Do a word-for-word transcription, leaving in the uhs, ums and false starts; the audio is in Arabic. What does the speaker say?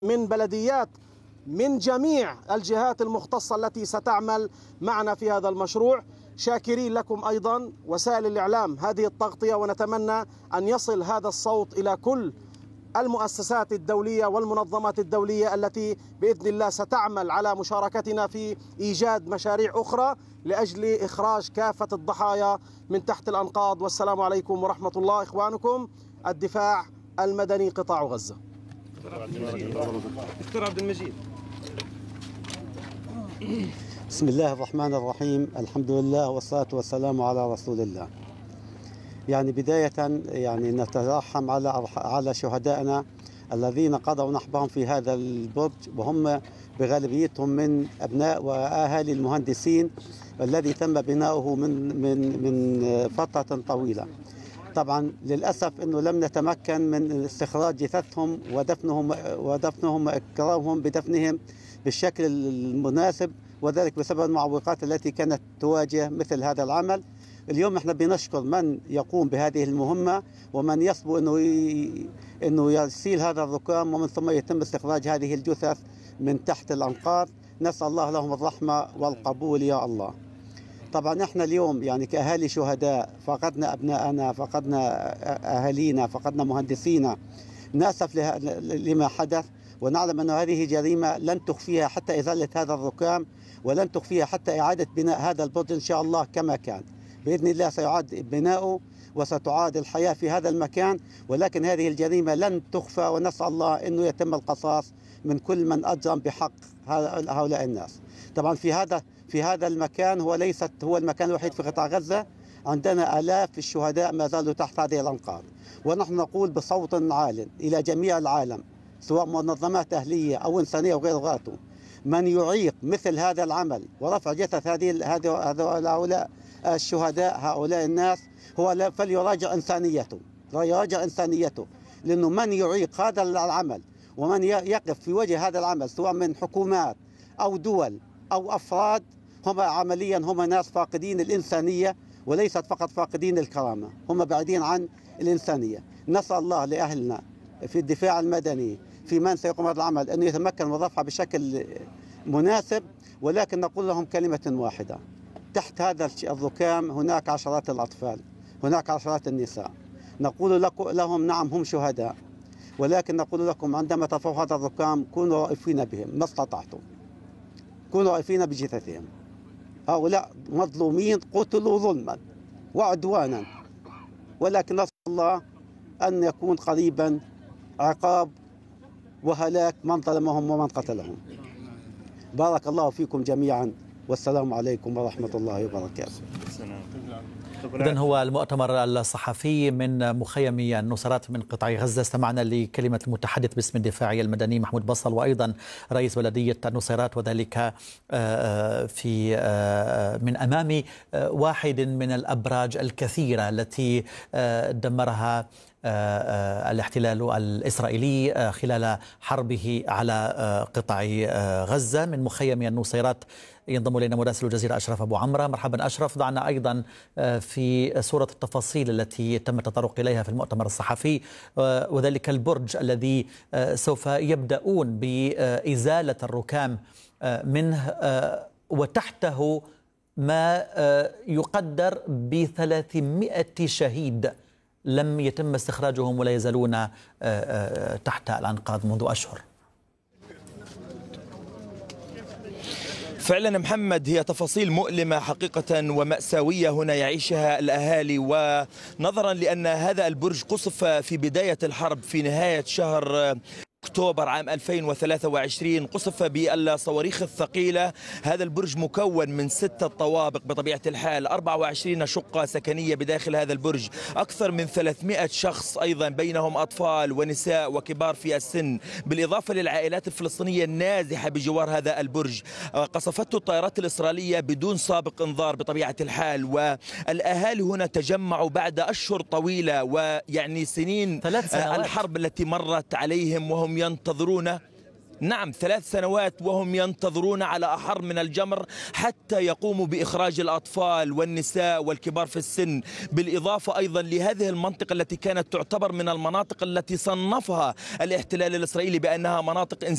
من بلديات من جميع الجهات المختصة التي ستعمل معنا في هذا المشروع. شاكرين لكم أيضا وسائل الإعلام هذه التغطية، ونتمنى أن يصل هذا الصوت إلى كل المؤسسات الدولية والمنظمات الدولية التي بإذن الله ستعمل على مشاركتنا في إيجاد مشاريع أخرى لأجل إخراج كافة الضحايا من تحت الأنقاض. والسلام عليكم ورحمة الله. إخوانكم الدفاع المدني قطاع غزة. دكتور عبد المجيد. بسم الله الرحمن الرحيم، الحمد لله والصلاة والسلام على رسول الله. يعني بداية يعني نترحم على على شهدائنا الذين قضوا نحبهم في هذا البرج، وهم بغالبيتهم من أبناء وأهالي المهندسين الذي تم بناؤه من من من فترة طويلة. طبعا للأسف أنه لم نتمكن من استخراج جثثهم ودفنهم ودفنهم وإكرامهم بدفنهم بالشكل المناسب، وذلك بسبب المعوقات التي كانت تواجه مثل هذا العمل. اليوم احنا بنشكر من يقوم بهذه المهمة ومن يصبو انه ي... انه يسيل هذا الركام، ومن ثم يتم استخراج هذه الجثث من تحت الأنقاض. نسأل الله لهم الرحمة والقبول يا الله. طبعا احنا اليوم يعني كأهالي شهداء فقدنا أبناءنا، فقدنا أهالينا، فقدنا مهندسينا. نأسف لما حدث، ونعلم أن هذه جريمة لن تخفيها حتى إزالة هذا الركام، ولن تخفيها حتى إعادة بناء هذا البرج إن شاء الله كما كان. بإذن الله سيعاد بناؤه وستعاد الحياة في هذا المكان، ولكن هذه الجريمة لن تخفى، ونسأل الله أنه يتم القصاص من كل من أجرم بحق هؤلاء الناس. طبعا في هذا في هذا المكان هو ليست هو المكان الوحيد في قطاع غزة، عندنا آلاف الشهداء ما زالوا تحت هذه الأنقاض. ونحن نقول بصوت عال إلى جميع العالم، سواء منظمات أهلية أو إنسانية وغير ذاته، من يعيق مثل هذا العمل ورفع جثث هذه هؤلاء الشهداء هؤلاء الناس هو فليراجع إنسانيته، يراجع إنسانيته، لأنه من يعيق هذا العمل ومن يقف في وجه هذا العمل سواء من حكومات أو دول أو أفراد، هم عمليا هم ناس فاقدين الإنسانية، وليست فقط فاقدين الكرامة، هم بعيدين عن الإنسانية. نسأل الله لأهلنا في الدفاع المدني في من سيقوم هذا العمل أن يتمكن من رفعه بشكل مناسب، ولكن نقول لهم كلمة واحدة: تحت هذا الركام هناك عشرات الأطفال، هناك عشرات النساء. نقول لهم نعم هم شهداء، ولكن نقول لكم عندما ترفعوا هذا الركام كونوا واقفين بهم ما استطعتم، كونوا واقفين بجثثهم. هؤلاء مظلومين قتلوا ظلما وعدوانا، ولكن نسأل الله أن يكون قريبا عقاب وهلاك من ظلمهم ومن قتلهم. بارك الله فيكم جميعا، والسلام عليكم ورحمة الله وبركاته. إذن هو المؤتمر الصحفي من مخيم النصيرات من قطاع غزة. استمعنا لكلمة المتحدث باسم الدفاع المدني محمود بصل، وأيضا رئيس بلدية النصيرات، وذلك في من أمام واحد من الأبراج الكثيرة التي دمرها الاحتلال الإسرائيلي خلال حربه على قطاع غزة. من مخيم النصيرات ينضم إلينا مراسل الجزيرة أشرف أبو عمرة. مرحبا أشرف، ضعنا أيضا في صورة التفاصيل التي تم التطرق إليها في المؤتمر الصحفي، وذلك البرج الذي سوف يبدأون بإزالة الركام منه، وتحته ما يقدر بثلاثمائة شهيد لم يتم استخراجهم ولا يزالون تحت الأنقاض منذ أشهر. فعلا محمد، هي تفاصيل مؤلمة حقيقة ومأساوية هنا يعيشها الأهالي، ونظرا لأن هذا البرج قصف في بداية الحرب في نهاية شهر أكتوبر عام ألفين وثلاثة وعشرين، قصف بالصواريخ الثقيلة. هذا البرج مكون من ستة طوابق بطبيعة الحال، أربعة وعشرين شقة سكنية بداخل هذا البرج، أكثر من ثلاثمائة شخص أيضا بينهم أطفال ونساء وكبار في السن، بالإضافة للعائلات الفلسطينية النازحة بجوار هذا البرج. قصفته الطائرات الإسرائيلية بدون سابق انذار بطبيعة الحال، والأهالي هنا تجمعوا بعد أشهر طويلة ويعني سنين الحرب التي مرت عليهم، وهم ينتظرون نعم ثلاث سنوات وهم ينتظرون على أحر من الجمر حتى يقوموا بإخراج الأطفال والنساء والكبار في السن، بالإضافة أيضا لهذه المنطقة التي كانت تعتبر من المناطق التي صنفها الاحتلال الإسرائيلي بأنها مناطق